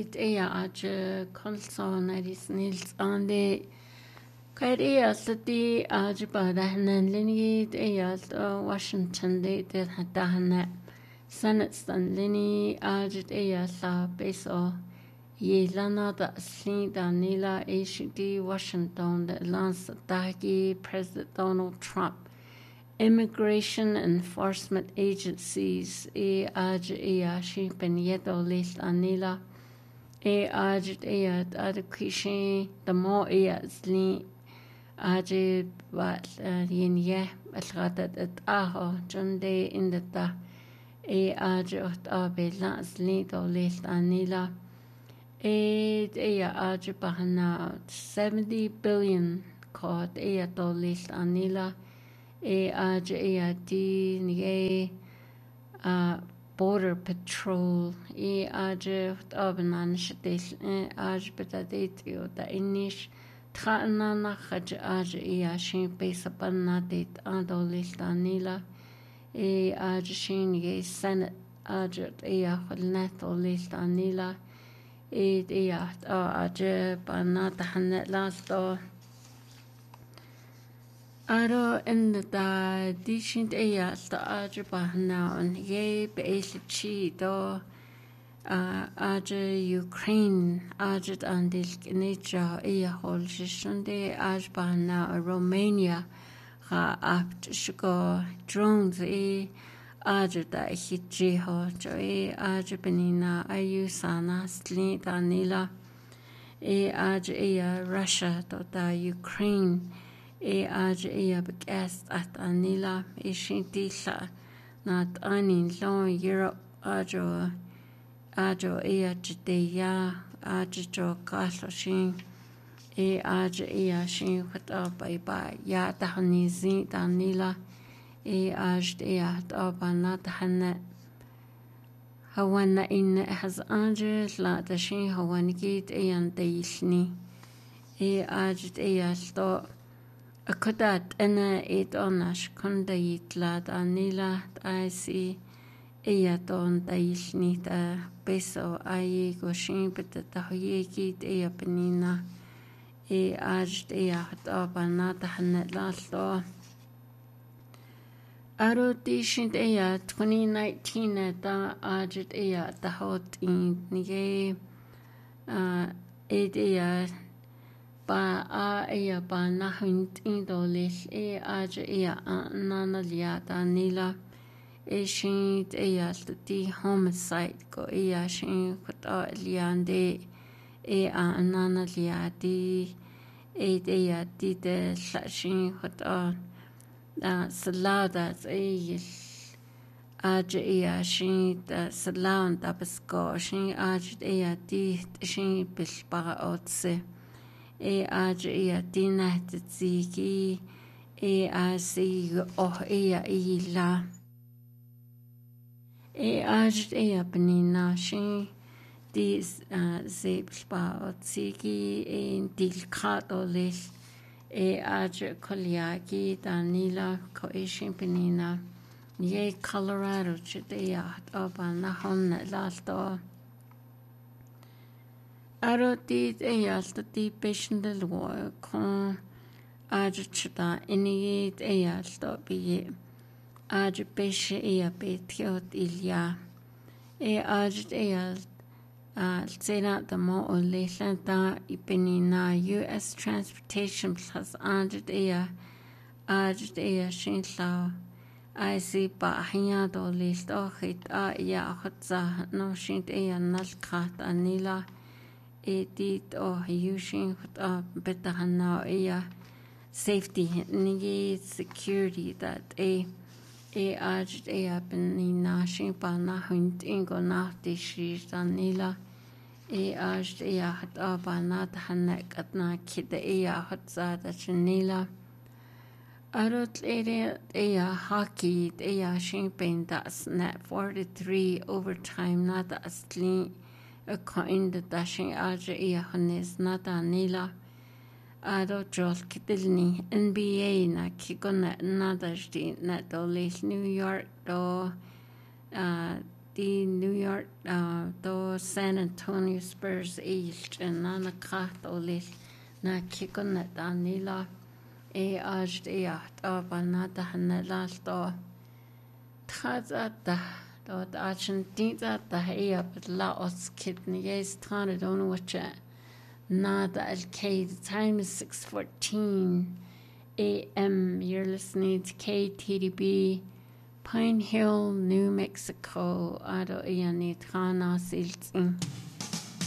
it aja Colson Addis Nils on the Kairi City Ajabadahan Linny Washington Day Dahana Senate Stan Linny Ajit Sa Beso Yelana da Sling Danila HD Washington the Lance Dagi President Donald Trump Immigration Enforcement Agencies Aja Penieto List Anila Ajit Adakishin the more Zli Ajib Wat Yin Algatat at Aho John Day in the Ta Ajot Abe Lansli to List Anila Ajibahana 70 billion caught to List Anila Aj Border Patrol Aj Abanan Shadis Aj Betadetio the Inish Tana Aj Shin Base upon Nadit Adolis Danila Aj Shin Senate Ajat Holneto List Anila Aj Banatahanet last Aro in the decent the Ajabah now and ye be do Aja Ukraine Ajat and nature hol Sunday Ajbah now Romania apt sugar drones Ajata Hitjiho Joy Ajabanina Ayusana Slint Anila Aja Russia to Ukraine Aj begast at Anila Ishintisa not anin long Europe Ajo Judea Ajo Kasoshin Aj Shin what up by Ya Tahanizi Danila Aj Abanat Hanet Hawana in has Anges la the Shin Hawanigit and Deisni Aj sto Akudat ena onash kondait lad anila I don daishni da beso aye goshin beta tahoyeki penina aj hat abanata hanet lasto Aro dishin 2019 da ajit the hot in nige ba ba nahunt indolis aja nana liata nila shin the homicide go shin kut liande nana liati di de shin kut salada aja shin the salon da besko shin aja di shin bilba otse Aj Dina Tziki Asi Ila Aj Benina Shin Dis Zipspa Tziki Dilkato Lis Aj Koliaki Danila Koishin Benina Ye Colorado Chidea Obanahon Lasto Aro did the patient the law con Ajachita inigate ayalto be Aj peshe betiot ilia Aj Sena the mo or Lenta Ipenina US Transportation Plus Aj Shinslaw I see Bahia do list or hit Hotza no shint nalkat anila Edit or using better now safety nigi security that aj benina shimpa na hunt ingo na dishi danila aj hat abanat hanek at na kid hatza da chinila Arut hockey shimping that's net 43 overtime not asli a coin the dashing aja hones nata nila Ado Joel Kitilni NBA na kikona nadashdi na dolis New York do the New York do San Antonio Spurs eilt and nana cat olil na kikon net anila ajt abanada hanelal Trazata dort Argentina da but la os kidney yes tana don't know what nada al-K. The time is 6:14 a.m. You're listening to KTDB Pine Hill, New Mexico. Ado iyan ni Trana Silting.